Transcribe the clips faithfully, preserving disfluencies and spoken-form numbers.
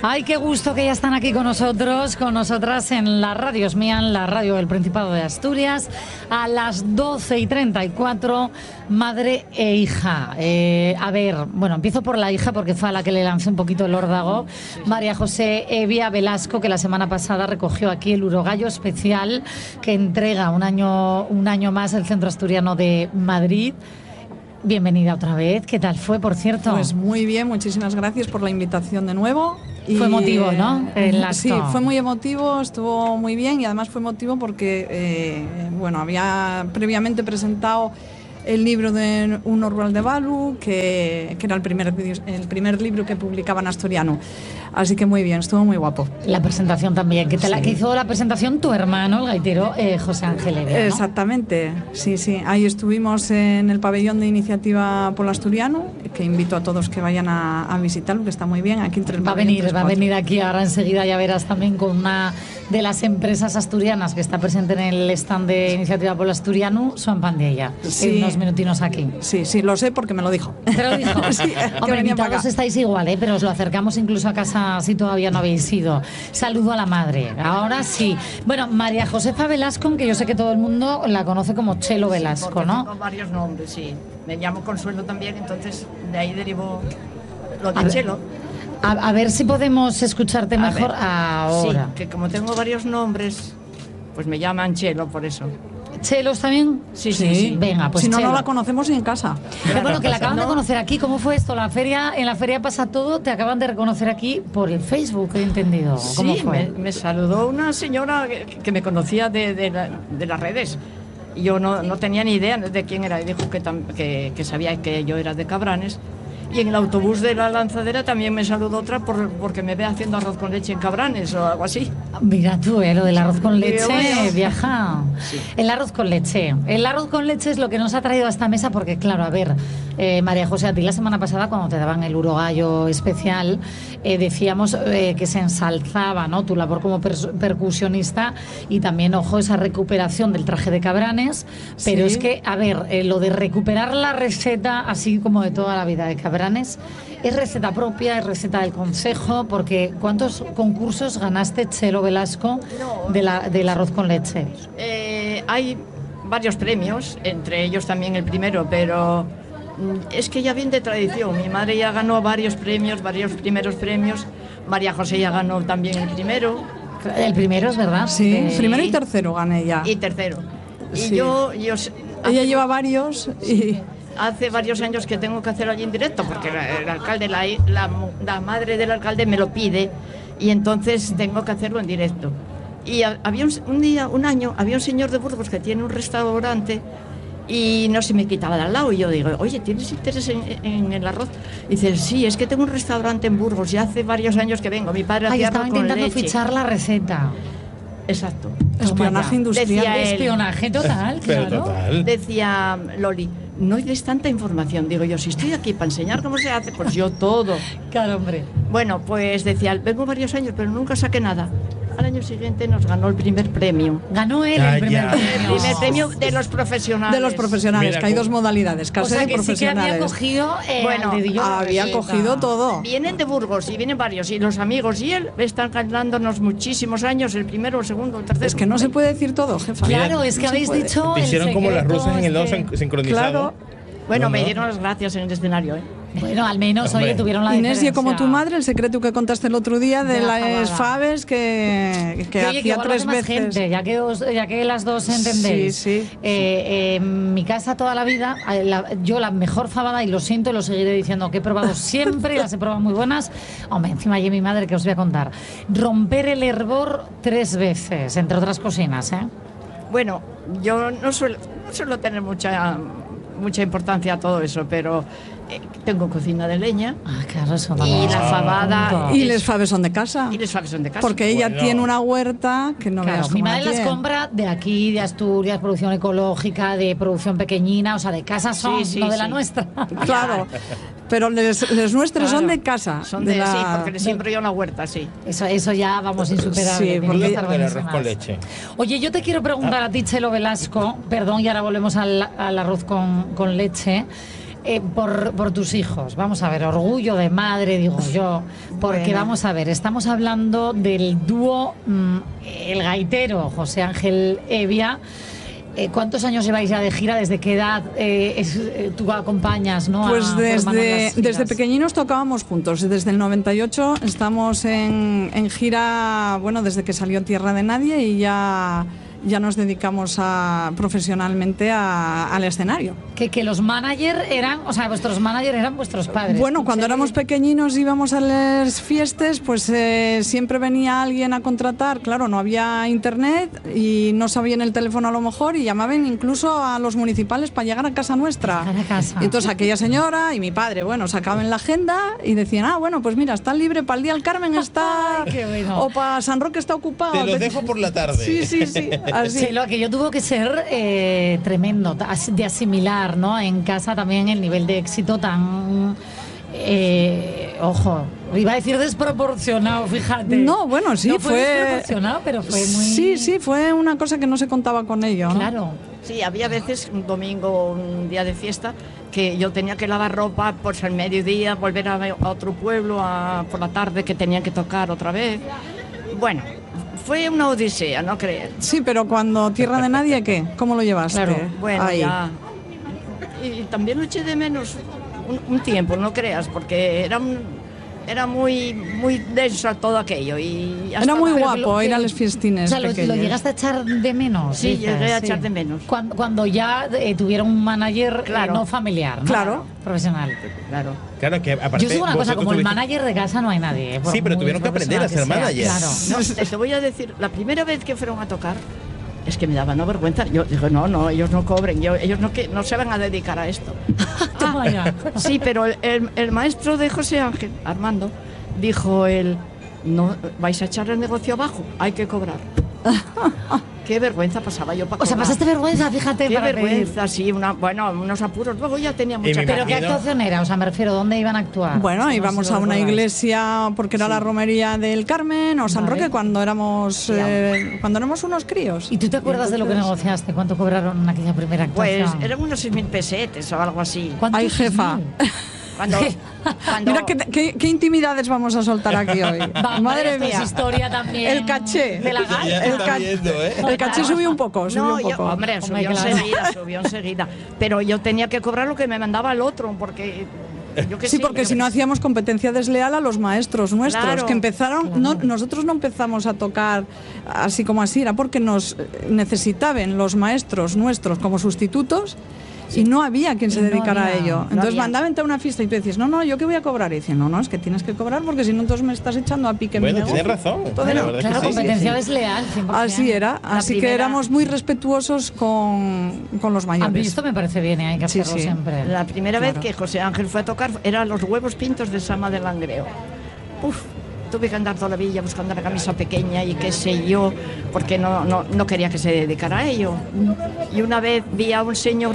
Ay, qué gusto que ya están aquí con nosotros, con nosotras en la radio Es Mía, en la radio del Principado de Asturias, a las doce y treinta y cuatro, madre e hija. Eh, a ver, bueno, empiezo por la hija porque fue a la que le lancé un poquito el órdago. María José Evia Velasco, que la semana pasada recogió aquí el Urogallo especial que entrega un año, un año más el Centro Asturiano de Madrid. Bienvenida otra vez. ¿Qué tal fue, por cierto? Pues muy bien, muchísimas gracias por la invitación de nuevo. Y, fue emotivo, ¿no? El acto. Sí, fue muy emotivo, estuvo muy bien y además fue emotivo porque, eh, bueno, había previamente presentado el libro de Uno Rural de Balu, que, que era el primer, el primer libro que publicaba en asturiano. Así que muy bien, estuvo muy guapo. La presentación también, que, te sí. la, que hizo la presentación tu hermano, el gaitero eh, José Ángel Evia, ¿no? Exactamente, sí, sí. Ahí estuvimos en el pabellón de Iniciativa Polo Asturiano, que invito a todos que vayan a, a visitarlo, que está muy bien. Aquí entre el va a venir, va a venir aquí ahora enseguida, ya verás también con una de las empresas asturianas que está presente en el stand de Iniciativa Polo Asturiano, Joan Pandella. Sí. Unos minutinos aquí. Sí, sí, lo sé porque me lo dijo. ¿Te lo dijo? Sí, hombre, invitados estáis igual, ¿eh? Pero os lo acercamos incluso a casa si todavía no habéis ido. Saludo a la madre. Ahora sí. Bueno, María Josefa Velasco, que yo sé que todo el mundo la conoce como Chelo Velasco, sí, ¿no? Tengo varios nombres, sí. Me llamo Consuelo también, entonces de ahí derivo lo de a Chelo. A, a ver si podemos escucharte a mejor ver, ahora. Sí, que como tengo varios nombres, pues me llaman Chelo por eso. ¿Chelos también? Sí, sí, sí. sí. Venga, pues si no, Chelo. no la conocemos ni en casa. Pero bueno, que la acaban ¿no? de conocer aquí. ¿Cómo fue esto? La feria, en la feria pasa todo, te acaban de reconocer aquí por el Facebook, he entendido. ¿Cómo sí, fue? Me, me saludó una señora que, que me conocía de, de, la, de las redes. Y yo no, no tenía ni idea de quién era. Y dijo que, tam, que, que sabía que yo era de Cabranes. Y en el autobús de la lanzadera también me saludó otra por, porque me ve haciendo arroz con leche en Cabranes o algo así. Mira tú, ¿eh? Lo del arroz con leche, bueno. viaja. Sí. El arroz con leche. El arroz con leche es lo que nos ha traído a esta mesa porque, claro, a ver, eh, María José, a ti la semana pasada cuando te daban el Urogallo especial, eh, decíamos eh, que se ensalzaba, ¿no? Tu labor como per percusionista y también, ojo, esa recuperación del traje de Cabranes. Pero sí. Es que, a ver, eh, lo de recuperar la receta así como de toda la vida de Cabranes, ¿es receta propia, es receta del consejo? Porque ¿cuántos concursos ganaste, Chelo Velasco, de la, del arroz con leche? Eh, hay varios premios, entre ellos también el primero, pero es que ya viene de tradición. Mi madre ya ganó varios premios, varios primeros premios. María José ya ganó también el primero. El primero, es verdad. Sí, eh, primero y tercero gané ya. Y tercero. Y sí. yo, yo... Ella lleva varios y... Hace varios años que tengo que hacerlo allí en directo porque el alcalde, la, la, la madre del alcalde me lo pide y entonces tengo que hacerlo en directo. Y había un, un día, un año, había un señor de Burgos que tiene un restaurante y no se me quitaba de al lado y yo digo, oye, ¿tienes interés en, en el arroz? Y dice, sí, es que tengo un restaurante en Burgos, ya hace varios años que vengo, mi padre hacía arroz con leche. Estaba intentando fichar la receta. Exacto. Espionaje industrial. Decía él, espionaje total, claro. Pero total. Decía Loli, no des tanta información. Digo yo, si estoy aquí para enseñar cómo se hace, pues yo todo. Claro, hombre. Bueno, pues decía, vengo varios años, pero nunca saqué nada. Al año siguiente nos ganó el primer premio. Ganó él el primer premio. El primer premio de los profesionales. De los profesionales, Mira, que hay ¿cómo? dos modalidades, casero o sea, y que profesionales. Sí que había cogido, eh, bueno, dedillo, había sí, cogido todo. Vienen de Burgos y vienen varios, y los amigos y él están ganándonos muchísimos años, el primero, el segundo, el tercero. Es que no se puede decir todo, jefa. Claro, Mira, es que no habéis puede. dicho. Te hicieron como las rusas en el dos que... sincronizado. Claro. Bueno, no, me no. dieron las gracias en el escenario, ¿eh? Bueno, al menos, Hombre. oye, tuvieron la Inés, y diferencia. como tu madre, el secreto que contaste el otro día de, De la las fabada. faves que, que Oye, hacía que igual tres hace más veces. gente, ya que, os, ya que las dos entendéis. Sí, sí. Eh, eh, en mi casa toda la vida, eh, la, yo la mejor fabada, y lo siento y lo seguiré diciendo, que he probado siempre y las he probado muy buenas. Hombre, encima hay mi madre que os voy a contar. Romper el hervor tres veces, entre otras cocinas, ¿eh? Bueno, yo no suelo, no suelo tener mucha, mucha importancia a todo eso, pero eh, tengo cocina de leña. Ah, claro, eso Y también. la fabada. Y les faves son de casa. Y les faves son de casa. Porque ella Bueno. tiene una huerta que no Claro, veas mi cómo madre la las tiene. compra de aquí, de Asturias, producción ecológica, de producción pequeñina, o sea, de casa son, Sí, sí, no de la sí. nuestra. Claro, pero les, les nuestros Claro. son de casa. Son de, de la- sí, porque les siembro yo en la huerta, sí. Eso, eso ya vamos insuperable. Sí, tienen porque- que estar Del arroz buenísimas. con leche. Oye, yo te quiero preguntar a ti, Chelo Velasco, perdón, y ahora volvemos al, al arroz con, con leche. eh, por, por tus hijos. Vamos a ver, orgullo de madre, digo yo, porque Bueno. vamos a ver, estamos hablando del dúo mm, El Gaitero, José Ángel Evia. Eh, ¿Cuántos años lleváis ya de gira? ¿Desde qué edad eh, es, eh, tú acompañas, ¿no? Pues a tu hermano en desde, las giras? desde pequeñinos tocábamos juntos. Desde el noventa y ocho estamos en, en gira, bueno, desde que salió Tierra de Nadie y ya, ya nos dedicamos a, profesionalmente a- al escenario. Que, que los managers eran, o sea, vuestros managers eran vuestros padres. Bueno, cuando Sí. éramos pequeñinos íbamos a las fiestas, pues eh, siempre venía alguien a contratar. Claro, no había internet y no sabían el teléfono a lo mejor y llamaban incluso a los municipales para llegar a casa nuestra. Llegar a casa. Y entonces aquella señora y mi padre, bueno, sacaban la agenda y decían, ah, bueno, pues mira, está libre para el Día del Carmen, está... Ay, qué bueno. O para San Roque está ocupado. Te los dejo por la tarde. Sí, sí, sí. Así. Sí, lo que yo tuvo que ser eh, tremendo, as- de asimilar, ¿no? En casa también el nivel de éxito tan, eh, ojo, iba a decir desproporcionado, fíjate. No, bueno, sí, No fue, fue... desproporcionado, pero fue muy... Sí, sí, fue una cosa que no se contaba con ello, ¿no? Claro. Sí, había veces, un domingo, un día de fiesta, que yo tenía que lavar ropa pues al mediodía, volver a, a otro pueblo a- por la tarde, que tenía que tocar otra vez. Bueno, fue una odisea, no crees. Sí, pero cuando Tierra de Nadie, ¿qué? ¿Cómo lo llevaste? Claro, Bueno, Ahí. ya. Y también lo eché de menos un, un tiempo, no creas, porque era un- era muy muy denso todo aquello. Y Era hasta- muy Pero guapo lo- ir a que- los fiestines O sea, lo, lo pequeños. llegaste a echar de menos. Sí, dices, llegué a echar de menos. Cuando, cuando ya eh, tuvieron un manager eh, Claro. no familiar, ¿no? Claro. Profesional. Claro. Claro que aparte. Yo os digo una cosa, vosotros como el tuviste- manager de casa no hay nadie. eh, por Sí, pero muy tuvieron que aprender a ser profesional que sea, manager. Claro. No, te, te voy a decir, la primera vez que fueron a tocar, es que me daba no vergüenza. Yo digo, no, no, ellos no cobren, yo- ellos no, que, no se van a dedicar a esto. Toma ya. Sí, pero el, el- el maestro de José Ángel, Armando, dijo él, no, vais a echar el negocio abajo, hay que cobrar. Qué vergüenza pasaba yo para O sea, cobrar. pasaste vergüenza, fíjate, Qué para pedir. vergüenza, sí, una, bueno, unos apuros. Luego ya tenía mucha me ¿Pero qué imagino- actuación era? O sea, me refiero, ¿dónde iban a actuar? Bueno, No sé íbamos si a lo una recordáis. iglesia porque era la romería del Carmen o San Vale. Roque cuando éramos eh, cuando éramos unos críos. ¿Y tú te acuerdas de lo que entonces- negociaste? negociaste? ¿Cuánto cobraron en aquella primera Pues actuación? eran unos seis mil pesetes o algo así. ¿Cuántos Ay, jefa. mil? Cuando, cuando- Mira qué, qué- qué intimidades vamos a soltar aquí hoy. Va, Madre esto es mía. historia también. El caché. De la Ya gala. se El está ca- viendo, ¿eh? El caché subió un poco, subió No, un yo- poco. hombre, Hombre, subió claro. enseguida, subió enseguida. Pero yo tenía que cobrar lo que me mandaba el otro, porque yo qué Sí, sé, porque yo- si no hacíamos competencia desleal a los maestros nuestros, Claro. que empezaron, no, nosotros no empezamos a tocar así como así, era porque nos eh, necesitaban los maestros nuestros como sustitutos y no había quien se Y no dedicara había, a ello. no Entonces había. mandaban a una fiesta y tú decías, no, no, ¿yo qué voy a cobrar? Y decían, no, no, es que tienes que cobrar porque si no, entonces me estás echando a pique mi Bueno, negocio. tienes razón. Todo la era- verdad es Claro, que sí. competencia desleal, cien por ciento. Así era, La así que primera- éramos muy respetuosos con, con los A mayores. mí esto me parece bien, ¿eh? Hay que Sí, hacerlo sí. siempre. La primera Claro. vez que José Ángel fue a tocar eran los huevos pintos de Sama del Langreo. Uf, tuve que andar toda la villa buscando la camisa pequeña y qué sé yo, porque no, no, no quería que se dedicara a ello. Y una vez vi a un señor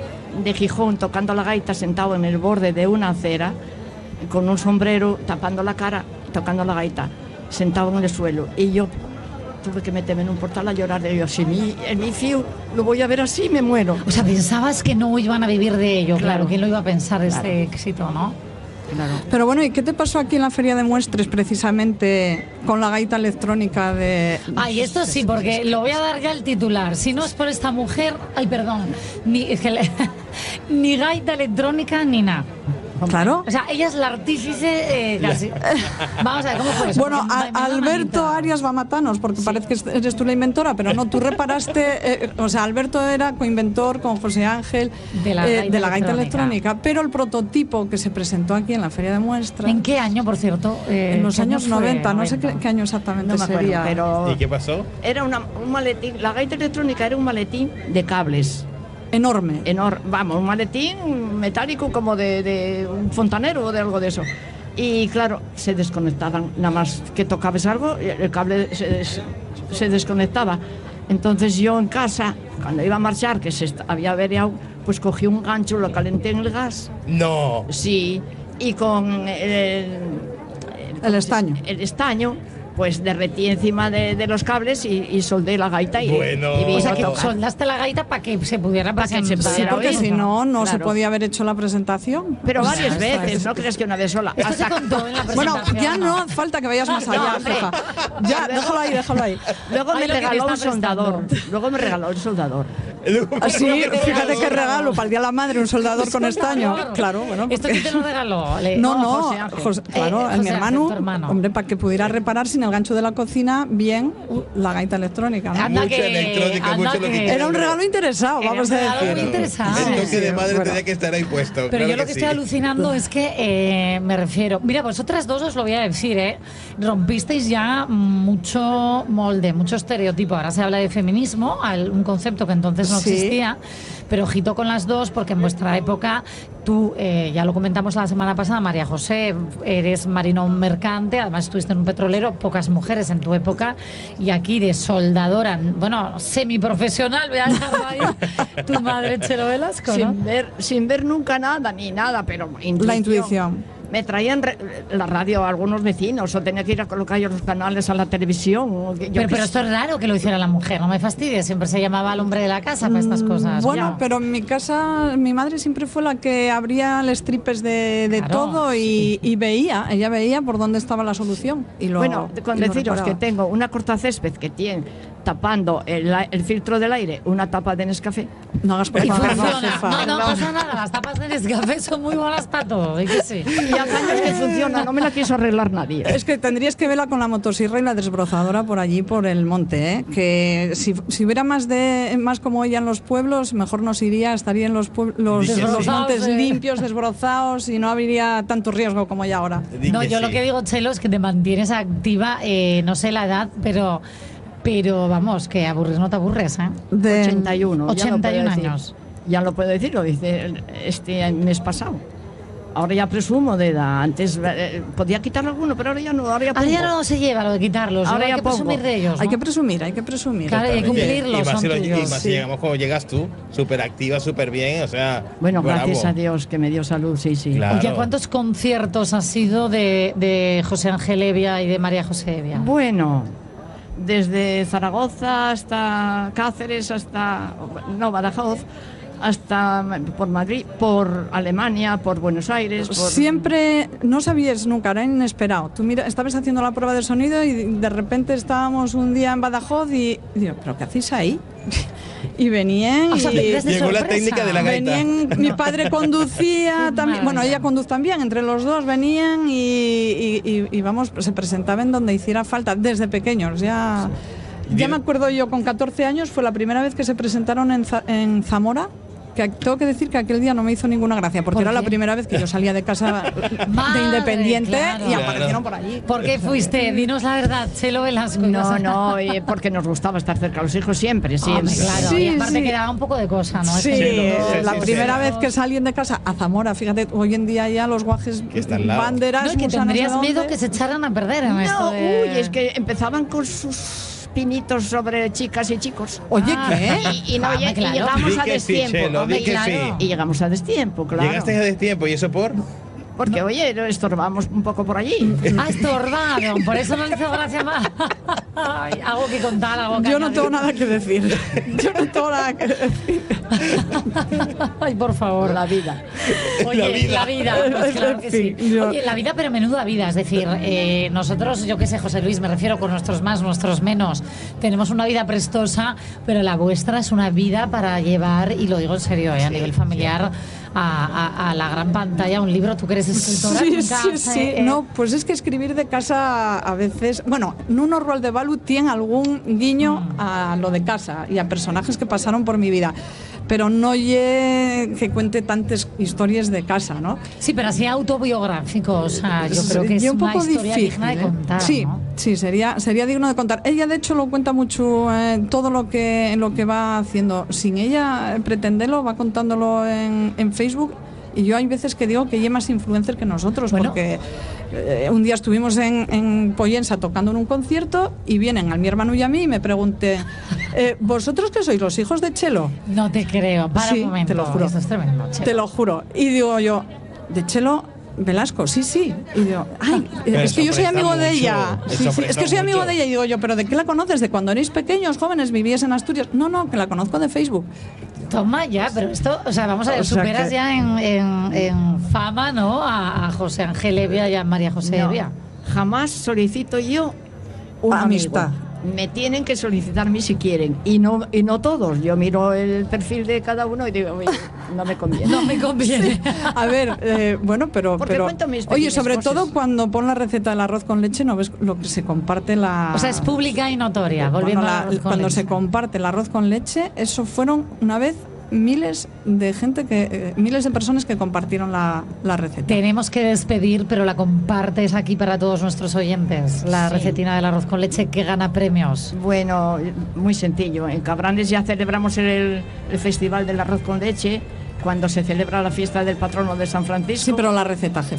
de Gijón tocando la gaita sentado en el borde de una acera, con un sombrero tapando la cara, tocando la gaita, sentado en el suelo. Y yo tuve que meterme en un portal a llorar de ellos. Si mi, en mi fío lo voy a ver así, me muero. O sea, pensabas que no iban a vivir de ello, claro. Claro. ¿Quién lo iba a pensar este éxito, no? Claro. Pero bueno, ¿y qué te pasó aquí en la Feria de Muestres precisamente con la gaita electrónica de... Ay, esto sí, porque lo voy a dar ya el titular. Si no es por esta mujer, ay, perdón, ni, es que le- ni gaita electrónica ni nada. Claro. O sea, ella es la artífice eh, casi. Vamos a ver, ¿cómo fue eso? Bueno, Porque a- me- me da Alberto manita. Arias va a matarnos porque parece que eres tú la inventora, pero no, tú reparaste, eh, o sea, Alberto era coinventor con José Ángel De la gaita de la gaita electrónica. electrónica, pero el prototipo que se presentó aquí en la Feria de Muestras, ¿En qué año, por cierto? Eh, en los ¿qué año años fue? noventa, no sé qué, noventa. qué año exactamente No me acuerdo, sería. pero ¿Y qué pasó? era una- un maletín, la gaita electrónica era un maletín de cables, Enorme. enorme, vamos, un maletín metálico como de, de un fontanero o de algo de eso. Y claro, se desconectaban, nada más que tocabas algo, el cable se, des- se desconectaba. Entonces yo en casa, cuando iba a marchar, que se est- había averiado, pues cogí un gancho, lo calenté en el gas, No. sí, y con el, El estaño. el estaño pues derretí encima de, de los cables y, y soldé la gaita. Y, Bueno. y vino O sea, que a tocar. soldaste la gaita para que se pudiera Pa' que se presentar. Sí, pudiera porque oír. si no, no se Claro. podía haber hecho la presentación. Pero Pues varias ya está, veces, es- no crees que una vez sola. Esto se Hasta- contó en la Bueno, presentación. ya no hace falta que vayas más No, allá, hombre. jefa. Ya, déjalo ahí, déjalo ahí. Luego Ay, me lo que te regaló un está prestando. soldador. Luego me regaló un soldador. Así, fíjate qué regalo, para el Día de la Madre, un soldador con estaño. Soldador. Claro, bueno. ¿Esto porque- quién te lo regaló? Le- No, No, no, José Ángel. José- claro, Eh, a mi José Ángel, hermano, tu hermano. hombre, para que pudiera reparar sin el gancho de la cocina bien uh, la gaita electrónica, ¿no? Anda Mucho que- electrónica, anda mucho lo que que- quiera. Era un regalo interesado, Era vamos un a regalo muy decir. interesante. El toque de madre bueno. tenía que estar ahí puesto. Pero claro yo lo que sí. estoy alucinando es que eh, me refiero. Mira, vosotras dos os lo voy a decir, ¿eh? Rompisteis ya mucho molde, mucho estereotipo. Ahora se habla de feminismo, al- un concepto que entonces no Sí. existía. Pero ojito con las dos, porque en vuestra época, tú, eh, ya lo comentamos la semana pasada, María José, eres marino mercante, además estuviste en un petrolero, pocas mujeres en tu época, y aquí de soldadora, bueno, semiprofesional, voy a dejarlo ahí, tu madre Chelo Velasco, ¿no? Sin ver, sin ver nunca nada ni nada, pero intuición. La intuición. Me traían re- la radio a algunos vecinos o tenía que ir a colocar yo los canales a la televisión. o que- yo Pero, qué pero sé. esto es raro que lo hiciera la mujer, no me fastidies, siempre se llamaba al hombre de la casa para estas cosas. Bueno, ya. pero en mi casa, mi madre siempre fue la que abría los tripes de, de Claro, todo y, y veía, ella veía por dónde estaba la solución. Y lo, Bueno, con y lo deciros que reparaba. tengo una cortacésped que tiene tapando el, a- el filtro del aire una tapa de Nescafé. No hagas por Y favor, funciona. jefa. No, no pasa nada, las tapas de Nescafé son muy buenas para todo, ¿y que sí? Y hace años que funciona, no me la quiso arreglar nadie. Es que tendrías que verla con la motosierra y la desbrozadora por allí, por el monte, ¿eh? Que si, si hubiera más de más como ella en los pueblos, mejor nos iría, estaría en los, pueb- los, Dice los sí. montes Sí. limpios, desbrozados y no habría tanto riesgo como hay ahora. Di No, que yo sí. lo que digo, Chelo, es que te mantienes activa, eh, no sé la edad, pero, pero vamos, que aburres no te aburres, ¿eh? De- ochenta y uno. ya lo puedo ochenta y uno decir. años. Ya lo puedo decir, lo dice este mes pasado. Ahora ya presumo de edad. Antes eh, podía quitar alguno, pero ahora ya no. Ahora ya Ahora ya pongo. no se lleva lo de quitarlos, Ahora ahora hay ya que pongo. presumir de ellos, ¿no? Hay que presumir, hay que presumir. Claro, y hay que Totalmente. cumplirlos, Y más, son si lo- y tuyos. más si Sí. llegamos como llegas tú, súper activa, súper bien, o sea. Bueno, bravo. gracias a Dios que me dio salud, sí, sí. Claro. Oye, ¿cuántos conciertos has sido de, de José Ángel Evia y de María José Evia? Bueno, desde Zaragoza hasta Cáceres, hasta. No, Badajoz, hasta por Madrid, por Alemania, por Buenos Aires. Por... Siempre, no sabías nunca, era inesperado. Tú mira, estabas haciendo la prueba de sonido y de repente estábamos un día en Badajoz y, y digo, ¿pero qué hacéis ahí? Y venían O sea, y... desde Llegó la sorpresa. técnica de la gaita. Venían, mi padre conducía también, bueno, ella conduce también, entre los dos venían y, y, y- y vamos, se presentaban donde hiciera falta, desde pequeños, ya, ya me acuerdo yo, con catorce años fue la primera vez que se presentaron en, Za- en Zamora, que tengo que decir que aquel día no me hizo ninguna gracia, porque ¿Por era la qué? primera vez que yo salía de casa Madre, de independiente claro. y aparecieron por allí. ¿Por qué fuiste? Dinos la verdad, Chelo Velasco. No, no, eh, porque nos gustaba estar cerca de los hijos siempre, siempre. Hombre, claro, Sí, y aparte sí. que daba un poco de cosa, ¿no? Sí, Es que- sí, la sí, primera sí. vez que salían de casa a Zamora, fíjate, hoy en día ya los guajes Que está al lado. banderas, No, y que musanos de tendrías miedo dónde. que se echaran a perder en esto No, de- uy, es que empezaban con sus pinitos sobre chicas y chicos. Oye, Ah. ¿qué? Y, y no, Ah, y- y claro. llegamos Di a que sí, destiempo. Chelo, hombre, di que claro. sí. Y llegamos a destiempo, claro. Llegaste a destiempo y eso por. Porque, oye, estorbamos un poco por allí. Ah, estorbaron, por eso no le hizo gracia más. Ay, algo que contar, algo que Yo no añadir. tengo nada que decir. Yo no tengo nada que decir. Ay, por favor. La vida. Oye, La vida. la vida, pues claro que sí. En fin, yo- Oye, la vida, pero menuda vida. Es decir, eh, nosotros, yo qué sé, José Luis, me refiero con nuestros más, nuestros menos. Tenemos una vida prestosa, pero la vuestra es una vida para llevar, y lo digo en serio, eh, a nivel familiar, a, a- a la gran pantalla, un libro. Tú que eres escritora. Sí, nunca sí, has, sí. eh, No, pues es que escribir de casa a veces. Bueno, Nuno Rual de Balu tiene algún guiño a lo de casa y a personajes que pasaron por mi vida. Pero no ye que cuente tantas historias de casa, ¿no? Sí, pero así autobiográfico, o sea, yo creo que es Y un una poco historia difícil, digna de ¿eh? contar, Sí, ¿no? sí, sería, sería digno de contar. Ella, de hecho, lo cuenta mucho eh, todo lo que, lo que va haciendo. Sin ella eh, pretenderlo, va contándolo en, en Facebook. Y yo hay veces que digo que ella es más influencer que nosotros, Bueno. porque eh, un día estuvimos en, en Pollensa tocando en un concierto y vienen a mi hermano y a mí y me pregunté, eh, ¿vosotros qué sois, los hijos de Chelo? No te creo. Para Sí, un momento. te lo juro. Esto es tremendo, Chelo. Te lo juro. Y digo yo, de Chelo Velasco, sí, sí. Y digo, ay, Pero es que yo soy sorpresa amigo de mucho, ella. eso Sí, sí, es sorpresa que soy amigo mucho. de ella. Y digo yo, ¿pero de qué la conoces? ¿De cuando erais pequeños, jóvenes, vivíais en Asturias? No, no, que la conozco de Facebook. Toma ya, pero esto, o sea, vamos a ver, O sea superas que- ya en, en- en fama, ¿no? A, a José Ángel Evia y a María José No, Evia. jamás solicito yo un Amistad. amigo. Me tienen que solicitar a mí si quieren. Y no, y no todos. Yo miro el perfil de cada uno y digo, oye, no me conviene. No me conviene. A ver, eh, bueno, pero, Porque pero cuento mis oye, pequeñas sobre cosas. todo cuando pon la receta del arroz con leche, no ves lo que se comparte la. O sea, es pública y notoria, Cuando, volviendo la- al arroz con cuando leche. se comparte el arroz con leche, eso fueron una vez miles de gente que eh, miles de personas que compartieron la, la receta. Tenemos que despedir, pero la compartes aquí para todos nuestros oyentes. La Sí. recetina del arroz con leche que gana premios. Bueno, muy sencillo. En Cabranes ya celebramos el, el Festival del Arroz con Leche, cuando se celebra la fiesta del patrono de San Francisco. Sí, pero la receta, jefa.